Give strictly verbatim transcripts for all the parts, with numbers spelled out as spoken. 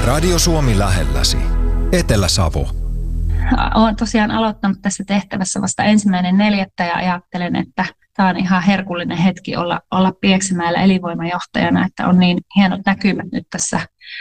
Radio Suomi lähelläsi. Etelä-Savo. Olen tosiaan aloittanut tässä tehtävässä vasta ensimmäinen neljättä ja ajattelen, että tämä on ihan herkullinen hetki olla, olla Pieksämäellä elinvoimajohtajana, että on niin hienot näkymät nyt tässä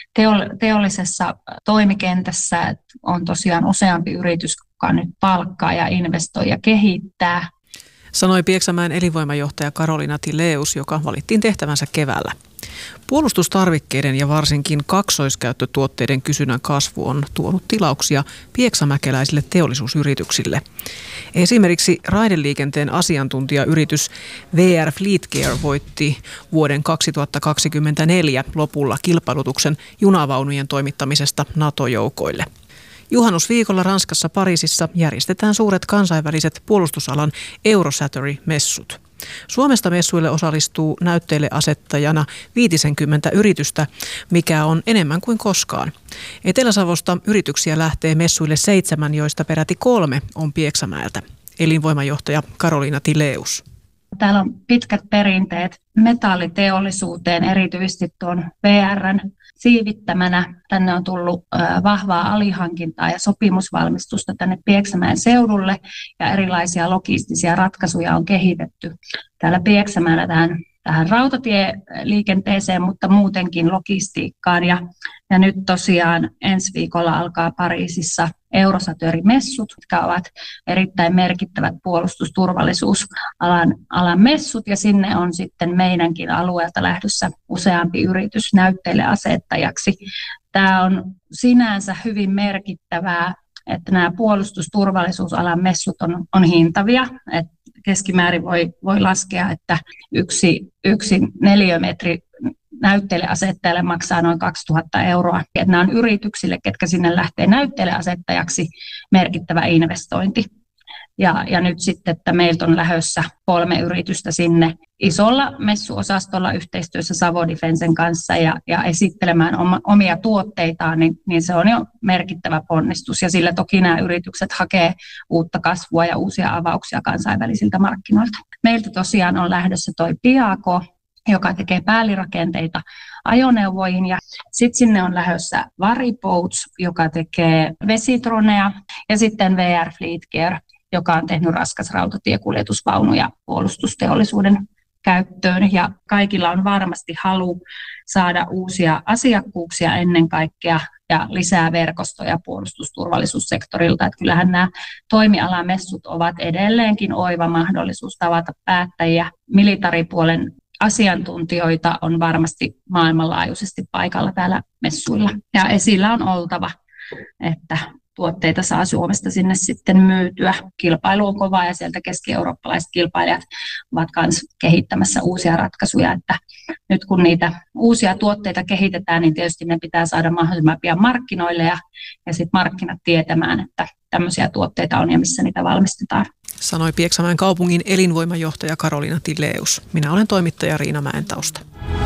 teollisessa toimikentässä, että on tosiaan useampi yritys, joka nyt palkkaa ja investoi ja kehittää. Sanoi Pieksämäen elinvoimajohtaja Karoliina Tileus, joka valittiin tehtävänsä keväällä. Puolustustarvikkeiden ja varsinkin kaksoiskäyttötuotteiden kysynnän kasvu on tuonut tilauksia pieksämäkeläisille teollisuusyrityksille. Esimerkiksi raideliikenteen asiantuntijayritys V R Fleetcare voitti vuoden kaksituhattakaksikymmentäneljä lopulla kilpailutuksen junavaunujen toimittamisesta NATO-joukoille. Juhannusviikolla Ranskassa Pariisissa järjestetään suuret kansainväliset puolustusalan Eurosatory-messut. Suomesta messuille osallistuu näytteille asettajana viisikymmentä yritystä, mikä on enemmän kuin koskaan. Etelä-Savosta yrityksiä lähtee messuille seitsemän, joista peräti kolme on Pieksämäeltä. Elinvoimajohtaja Karoliina Tileus. Täällä on pitkät perinteet metalliteollisuuteen, erityisesti tuon V R:n siivittämänä. Tänne on tullut vahvaa alihankintaa ja sopimusvalmistusta tänne Pieksämäen seudulle ja erilaisia logistisia ratkaisuja on kehitetty täällä Pieksämäellä tähän, tähän rautatieliikenteeseen, mutta muutenkin logistiikkaan. Ja, ja nyt tosiaan ensi viikolla alkaa Pariisissa Eurosatory-messut, jotka ovat erittäin merkittävät puolustusturvallisuusalan alan messut, ja sinne on sitten meidänkin alueelta lähdössä useampi yritys näytteille asettajaksi. Tämä on sinänsä hyvin merkittävää, että nämä puolustusturvallisuusalan messut on, on hintavia, että keskimäärin voi, voi laskea, että yksi, yksi neliömetri näytteille asettajalle maksaa noin kaksituhatta euroa. Ja nämä on yrityksille, ketkä sinne lähtee näytteille asettajaksi, merkittävä investointi. Ja, ja nyt sitten, että meiltä on lähdössä kolme yritystä sinne isolla messuosastolla yhteistyössä Savo Defensen kanssa ja, ja esittelemään oma, omia tuotteitaan, niin, niin se on jo merkittävä ponnistus. Ja sillä toki nämä yritykset hakee uutta kasvua ja uusia avauksia kansainvälisiltä markkinoilta. Meiltä tosiaan on lähdössä toi Piaco, joka tekee päällirakenteita ajoneuvoihin, ja sitten sinne on lähdössä Variboats, joka tekee vesitroneja, ja sitten V R Fleetcare, joka on tehnyt raskas rautatiekuljetusvaunuja puolustusteollisuuden käyttöön, ja kaikilla on varmasti halu saada uusia asiakkuuksia ennen kaikkea ja lisää verkostoja puolustusturvallisuussektorilta. Että kyllähän nämä toimialamessut ovat edelleenkin oiva mahdollisuus tavata päättäjiä. Militaripuolen asiantuntijoita on varmasti maailmanlaajuisesti paikalla täällä messuilla. Ja esillä on oltava, että tuotteita saa Suomesta sinne sitten myytyä. Kilpailu on kova ja sieltä keski-eurooppalaiset kilpailijat ovat myös kehittämässä uusia ratkaisuja. Että nyt kun niitä uusia tuotteita kehitetään, niin tietysti ne pitää saada mahdollisimman pian markkinoille ja, ja sitten markkinat tietämään, että tämmöisiä tuotteita on ja missä niitä valmistetaan. Sanoi Pieksämäen kaupungin elinvoimajohtaja Karoliina Tileus. Minä olen toimittaja Riina Mäentausta.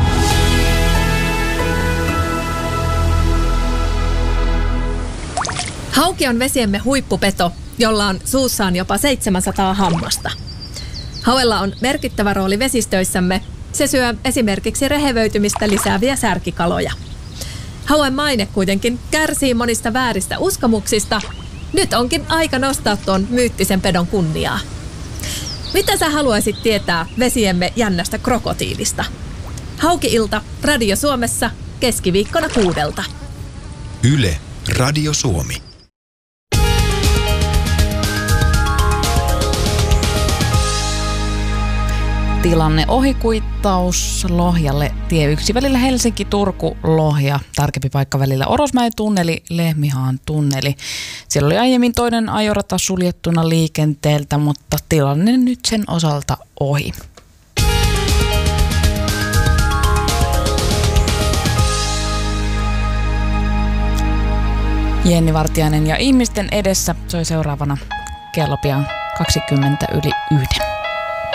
Hauki on vesiemme huippupeto, jolla on suussaan jopa seitsemänsataa hammasta. Hauella on merkittävä rooli vesistöissämme. Se syö esimerkiksi rehevöitymistä lisääviä särkikaloja. Hauen maine kuitenkin kärsii monista vääristä uskomuksista. Nyt onkin aika nostaa tuon myyttisen pedon kunniaa. Mitä sä haluaisit tietää vesiemme jännästä krokotiilista? Hauki-ilta Radio Suomessa keskiviikkona kuudelta. Yle Radio Suomi. Tilanne ohikuittaus Lohjalle tie yksi välillä Helsinki-Turku-Lohja. Tarkempi paikka välillä Orosmäen tunneli, Lehmihaan tunneli. Siellä oli aiemmin toinen ajorata suljettuna liikenteeltä, mutta tilanne nyt sen osalta ohi. Jenni Vartiainen ja ihmisten edessä soi seuraavana kello pian kaksikymmentä yli yhden.